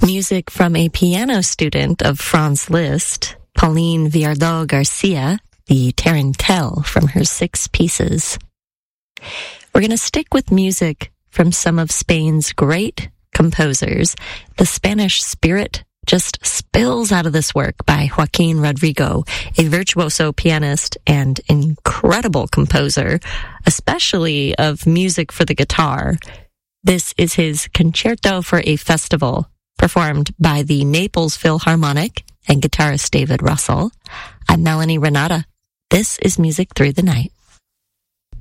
Music from a piano student of Franz Liszt, Pauline Viardot Garcia, the Tarantelle from her 6 pieces. We're going to stick with music from some of Spain's great composers. The Spanish spirit just spills out of this work by Joaquin Rodrigo, a virtuoso pianist and incredible composer, especially of music for the guitar. This is his Concerto for a Festival, performed by the Naples Philharmonic and guitarist David Russell. I'm Melanie Renata. This is Music Through the Night.